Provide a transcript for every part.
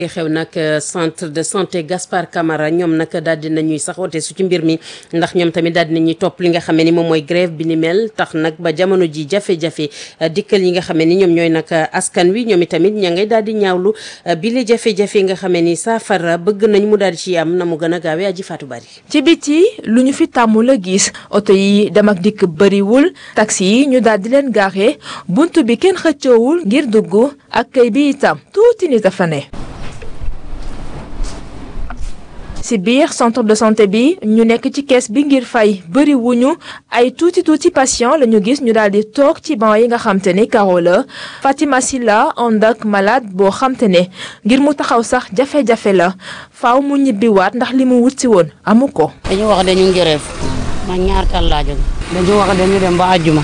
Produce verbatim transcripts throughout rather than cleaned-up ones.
xew nag centre de santé Gaspard Camara ñoom nag daal di nañuy saxoote su ci mbir mi ndax ñoom tamit daal di nañuy topp li nga xamee ni moom mooy grève bi ni mel tax nag ba jamono ji jafe-jafe dikkal yi nga xamee ni ñoom ñooy nag askan wi ñoom itamit ña ngay daal di ñaawlu bi la jafe-jafe nga xamee ni saafara bëgg nañ mu daal di ci am na mu gën a gaawee aji faatu bari. ci biti lu ñu fi tàmmu la gis oto yi dem ak dikk bëriwul taxi yi ñu daal di leen gaare buntu bi kenn xëccoowul ngir dugg ak kay bi itam tuuti nit a fa ne. ci biir centre de santé bi ñu nekk ci kees bi ngir fay bëri wuñu ay tuuti tuuti patient la ñu gis ñu daal di toog ci banc yi nga xam te ne karo la Fatima Silla ànd ak malade boo xam te ne ngir mu taxaw sax jafe-jafe la faaw mu ñibbiwaat ndax li mu wut si woon amu ko. dañu wax dañu grève man ñaar tal laa jóg dañu wax dañu dem ba àjjuma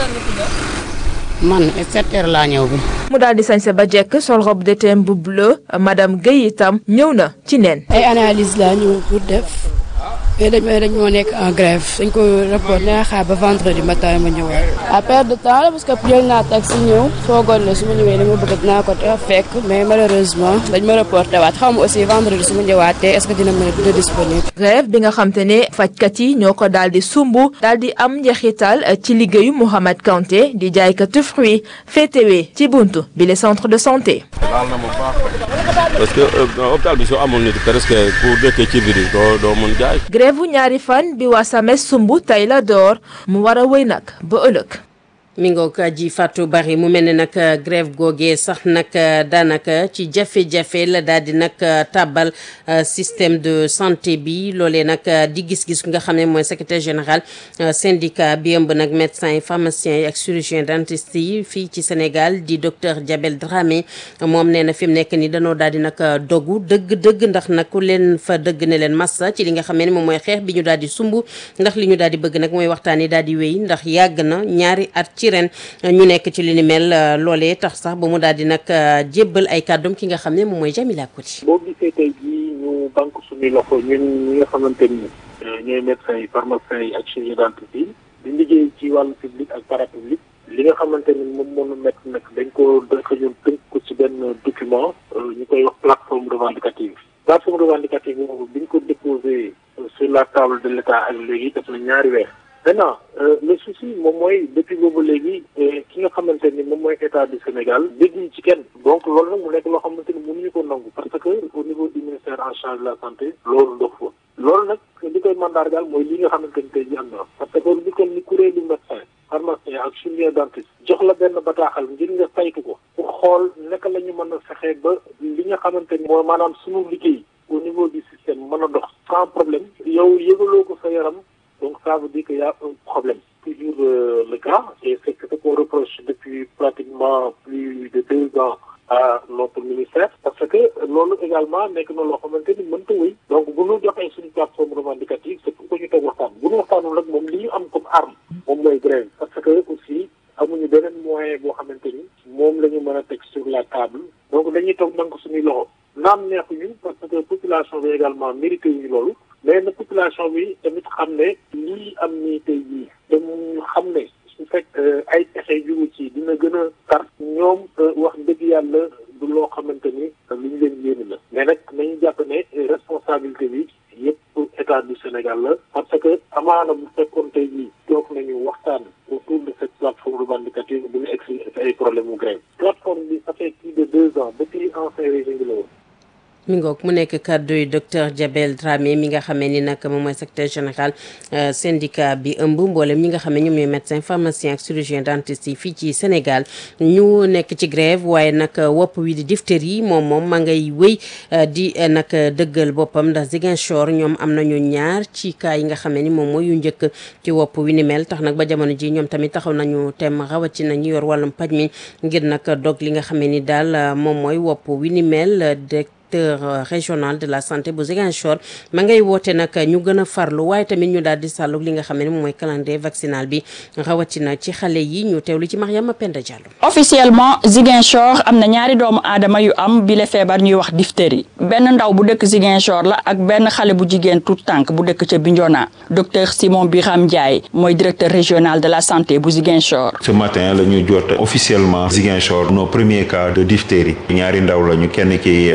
man sept heures laa ñëw bi. mu daal di sañse ba jekk sol robe de thème bu bleu madame Guèye itam ñëw na ci neen. ay analyse laa ñëw pour def mais dañ may dañoo nekk en grève dañ ko rapport naa xaar ba vendredi matin ma ñëwaat. à perte de temps la parce que jël naa taxi ñëw foogoon ne su ma ñëwee dama bëgg dinaa ko fekk mais malheureusement dañ ma reporté waat xaw ma aussi vendredi su ma ñëwaatee est-ce que dina mën a disponible. grève bi nga xam te ne fajkat yi ñoo ko daal di sumb daal di am njeexital ci liggéeyu Mouhamed Kanté di jaaykatu fruit féetewee ci buntu bi le centre de santé. laal na ma baax parce que hôpital bi soo amul nit presque ku dëkkee ci biir doo doo mën jaay. grève bu ñaari fan bi waa SAMES sumb tey la door mu war a wéy nag ba ëllëg. mi ngoog ji Fatou Bari mu mel ne nag grève googee sax nag daanaka ci jafe-jafe la daal di nag tàbbal système de santé bi loolee nag di gis-gis nga xam ne mooy secrétaire général syndicat bi ëmb nag médecins yi pharmaciens yi ak chirurgien dentiste yi fii ci Sénégal di docteur Diabel Dramé moom nee na fi mu nekk ni danoo daal di nag dogu dëgg-dëgg ndax nag ku leen fa dëgg ne leen massa ci li nga xam ne moom mooy xeex bi ñu daal di sumb ndax li ñu daal di bëgg nag mooy waxtaan yi daal di wéy ndax yàgg na ñaari at ci ren ñu nekk ci li ni mel loolee tax sax ba mu daal di nag jébbal ay kàddum ki nga xam ne moom mooy Jamila Koti. boo gisee tey jii ñu banque suñuy loxo ñun ñi nga xamante ni ñooy médecins yi pharmaciens yi ak chirurgiens dentistes yi di liggéey ci wàllu public ak parapublic li nga xamante ni moom moo ñu métti nag dañ ko dafa ñun tënk ko ci benn document ñu koy wax plateforme revendicative plateforme revendicative boobu biñ ko déposé sur la table de l'État ak léegi def na ñaari weer. maintenant le souci moom mooy depuis boobu léegi ki nga xamante ni moom mooy état du Sénégal dégguñu ci kenn donc loolu nag mu nekk loo xamante ni mënuñu ko nangu parce que au niveau du ministère en charge de la santé loolu dox fa loolu nag li koy mandargaal mooy li nga xamante ni tey ji am na parce que lu ko ni kuréelu médecin pharmacien ak chirurgien dentiste jox la benn bataaxal ngir nga saytu ko pour xool naka la ñu mën a fexee ba li nga xamante ni mooy maanaam sunu liggéey au niveau du système mën a dox sans problème yow yëgaloo ko sa yaram. Donc ça veut dire qu'il y a un problème. Toujours euh, le cas, et c'est ce qu'on reproche depuis pratiquement plus de deux ans à notre ministère, parce que loolu également nekk na loo xamante ni mënta wéy. Donc bu ñu joxee suñu plateforme revendicative c'est pour que ñu toog waxtaan bu ñu waxtaanul nag moom li ñu am comme arme moom mooy grève parce que aussi amuñu beneen moyen boo xamante ni moom la ñu mën a teg sur la table donc dañuy toog nank suñuy loxo naam neexuñu parce que population bi également mérité ñu loolu mais na population bi tamit xam ne lii am nii tey jii dañu xam ne su fekk ay pexe jugu ci dina gën a tar ñoom wax dëgg yàlla du loo xamante ni li ñu leen yéene la mais nag nañu jàpp ne responsabilité bi yëpp état du Sénégal la parce que amaana bu fekkoon tey jii toog nañu waxtaan autour de cette plateforme revendicative bu ñu egsi ay problème mu grève plateforme bi ça fait plus de deux ans depuis ancien régime bi la woon. mi ngoog mu nekk kàdduy docteur Diabel Dramé mi nga xamee ni nag moom mooy secrétaire général syndicat bi ëmb mboolem ñi nga xam ne ñoom ñooy médecin pharmacien ak chirurgien dentiste yi fii ci Sénégal ñu nekk ci grève waaye nag wopp wi di diphtérie moom moom ma ngay wéy di nag dëggal boppam ndax Ziguinchor ñoom am nañu ñaar ci cas yi nga xamee ni moom mooy yu njëkk ci wopp wi ni mel tax nag ba jamono ji ñoom tamit taxaw nañu tem rawatina ñu yor wàllum paj mi ngir nag dog li nga xamee ni daal moom mooy wopp wi ni mel directeur régional de la santé bu Ziguinchor ma ngay woote nag ñu gën a farlu waaye tamit ñu daal di sàllu li nga xam ne moom mooy calendrier vaccinal bi rawatina ci xale yi ñu teewlu ci Mariama Penda Diallo. officiellement Ziguinchor am na ñaari doomu aadama yu am bile feebar ñuy wax diphtérie benn ndaw bu dëkk Ziguinchor la ak benn xale bu jigéen tout tànk bu dëkk ca Bignona docteur Simon Biram Ndiaye mooy directeur régional de la santé bu Ziguinchor. ce matin la ñu jot officiellement Ziguinchor nos premiers cas de diphtérie ñaari ndaw la ñu kenn ki fukki at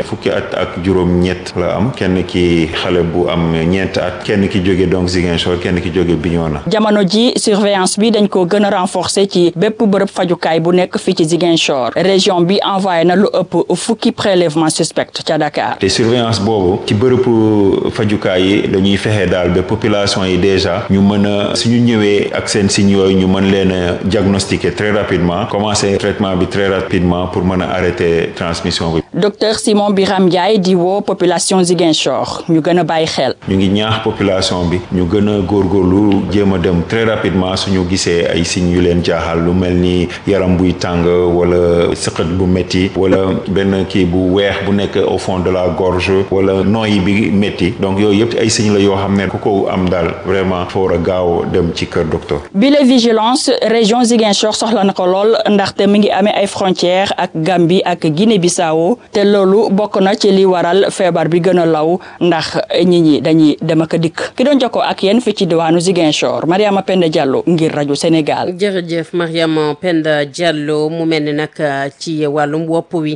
at ak juróom-ñett la am kenn ki xale bu am ñeent at kenn ki jóge donc Ziguinchor kenn ki jóge Bignona. jamono ji surveillance bi dañ ko gën a renforcer ci bépp bërëb fajukaay bu nekk fii ci Ziguinchor région bi envoyé na lu ëpp fukki prélèvement suspect ca Dakar. te surveillance boobu ci bërëb fajukaay yi dañuy fexe daal ba population yi déjà ñu mën a suñu ñëwee ak seen signes yooyu ñu mën leen a diagnostiquer très rapidement commencer traitement bi très rapidement pour mën a arrêter transmission bi. docteur Simon Biram Ndiaye di woo population Ziguinchor ñu gën a bàyyi xel. ñu ngi ñaax population bi ñu gën a góorgóorlu jéem a dem très rapidement suñu gisee ay signes yu leen jaaxal lu mel ni yaram buy tàng wala sëqët bu métti wala benn kii bu weex bu nekk au fond de la gorge wala nooyi bi métti donc yooyu yëpp ay signes la yoo xam ne ku ko am daal vraiment foo war a gaaw dem ci kër docteur. bile vigilance région Ziguinchor soxla na ko lool ndaxte mi ngi amee ay frontières ak Gambie ak Guinée-Bissau te loolu bokk na ci li waral feebar bi gën a law ndax nit ñi dañuy dem ak dikk ki doon jokkoo ak yéen fi ci diwaanu Ziguinchor Mariama Penda Diallo ngir rajo Sénégal. jërëjëf Mariama Penda Diallo mu mel ni nag ci wàllum wopp wi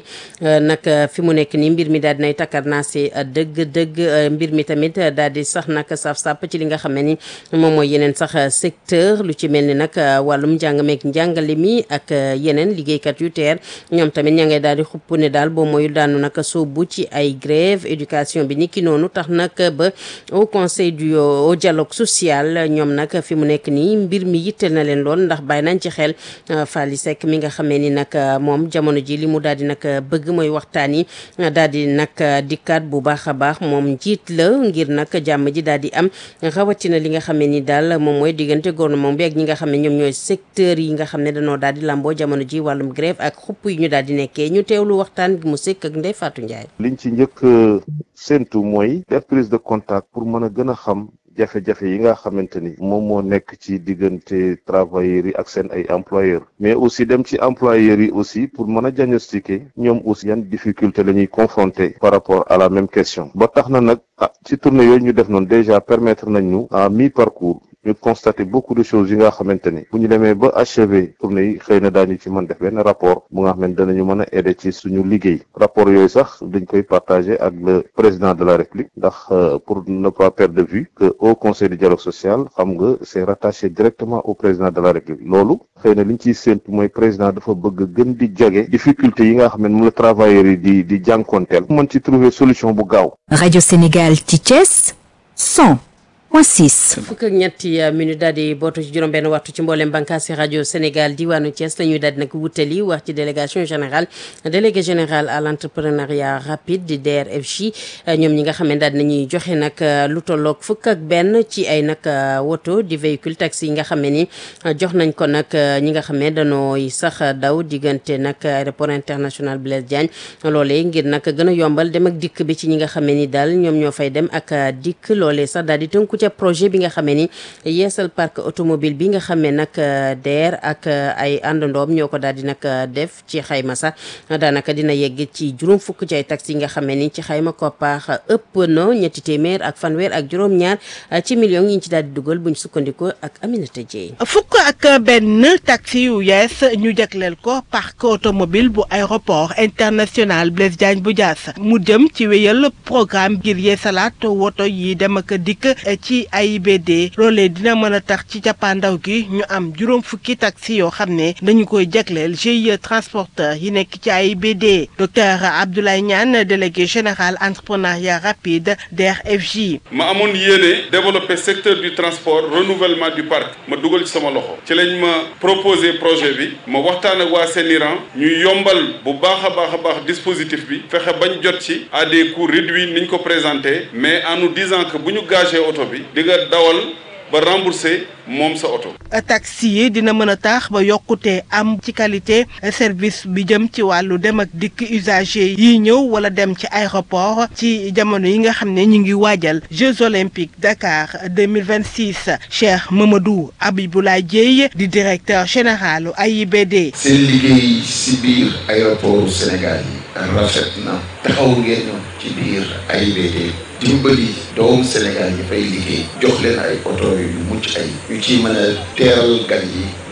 nag fi mu nekk nii mbir mi daal dinay takkar naa si dëgg-dëgg mbir mi tamit daal di sax nag saf-sàpp ci li nga xam ne ni moom mooy yeneen sax secteur lu ci mel ni nag wàllum njàng meeg njàngale mi ak yeneen liggéeykat yu teer ñoom tamit ña ngay daal di xupp ne daal boo mooy daanu nag soobu ci ay grève éducation bi ni ki noonu tax nag ba au conseil du au dialogue social ñoom nag fi mu nekk nii mbir mi yitteel na leen lool ndax bàyyi nañ ci xel Fally Seck mi nga xamee ni nag moom jamono ji li mu daal di nag bëgg mooy waxtaan yi daal di nag dikkaat bu baax a baax moom njiit la ngir nag jàmm ji daal di am rawatina li nga xamee ni daal moom mooy diggante gouvernement bi ak ñi nga xam ne ñoom ñooy secteurs yi nga xam ne dañoo daal di lamboo jamono ji wàllum grève ak xupp yi ñu daal di nekkee ñu teewlu waxtaan gi mu sekk ak Ndeye Fatou Ndiaye. liñ ci njëkk séntu mooy def prise de contact pour mën a gën a xam jafe-jafe yi nga xamante ni moom moo nekk ci diggante travailleurs yi ak seen ay employeurs mais aussi dem ci employeurs yi aussi pour mën a diagnostiquer ñoom aussi yan difficulté la ñuy confronter par rapport à la même question ba tax na nag ah ci tournée yooyu ñu def noonu déjà permettre nañ ñu à mi-parcours ñu constater beaucoup de choses yi nga xamante ni bu ñu demee ba achevé tournée yi xëy na daañu ci mën def benn rapport bu nga xam ne danañu mën a aider ci suñu liggéey rapport yooyu sax dañ koy partager ak le président de la République ndax pour ne pas perdre de vue que au conseil du dialogue social xam nga c'est rattaché directement au président de la République loolu xëy na li ñu ciy séentu mooy président dafa bëgg gën di jege difficulté yi nga xam ne moom la travailleurs yi di di jànkonteel mën ci trouver solution bu gaaw. Radio Sénégal ci Thiès cent point six. fukk ak ñetti minute daal di bootu ci juróom-benn waxtu ci mboolem bànqaasi rajo Sénégal diwaanu Thiès la ñuy daal di nag wutali wax ci délégation générale délégué général à l'entrepreneuriat rapide di D R F J ñoom ñi nga xam ne daal di nañuy joxe nag lu tolloog fukk ak benn ci ay nag woto di véhicule taxi yi nga xam ne ni jox nañ ko nag ñi nga xam ne danooy sax daw diggante nag aéroport international Blaise Diagne loolee ngir nag gën a yombal dem ak dikk bi ci ñi nga xam ne ni daal ñoom ñoo fay dem ak dikk loolee sax daal di tënku ca projet bi nga xamee ni yeesal parc automobile bi nga xamee nag D E R ak ay àndandoom ñoo ko daal di nag def ci xayma sax daanaka dina yegg ci juróom fukk ci ay taxi yi nga xamee ni ci xayma koppaax ëpp na ñetti téeméer ak fanweer ak juróom-ñaar ci millions yi ñu ci daal di dugal buñ sukkandikoo ak Aminata Dieye. fukk ak benn taxi yu yees ñu jagleel ko parc automobile bu aéroport international Blaise Diagne bu Diass mu jëm ci wéyal programme ngir yeesalaat woto yi dem ak dikk ci A I B D loolee dina mën a tax ci cappaandaw gi ñu am juróom fukki taxi yoo xam ne dañu koy jagleel G I E transporteur yi nekk ci A I B D docteur Abdoulaye Niane délégué général entrepreneuriat rapide D R F J. ma amoon yéene développer secteur du transport renouvellement du parc ma dugal ci sama loxo ci lañ ma proposé projet bi ma waxtaan ak waa Séniran ñu yombal bu baax a baax a baax dispositif bi fexe bañ jot ci à des coûts réduits niñ ko présenté mais en nous disant que bu ñu gagé oto bi di nga dawal ba rembourser moom sa oto. taxi yi dina mën a tax ba yokkute am ci qualité service bi jëm ci wàllu dem ak dikk usager yi ñëw wala dem ci aéroport ci jamono yi nga xam ne ñu ngi waajal Jeux olympiques Dakar deux mille vingt-six Cheikh Mamadou Abiboulaye Dieye di directeur général A I B D. seen liggéey si biir aéroport Sénégal yi rafet na taxaw ngeen ci biir A I B D. dimbali doomu Sénégal yi fay liggéey jox leen ay oto yu mucc ay yu ciy mën a teeral gan yi di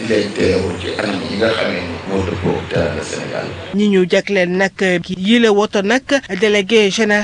di leen teeru ci anam yi nga xamee ni moo dëppoo teranga Sénégal. ñi ñu jagleel nag yile woto nag délégué général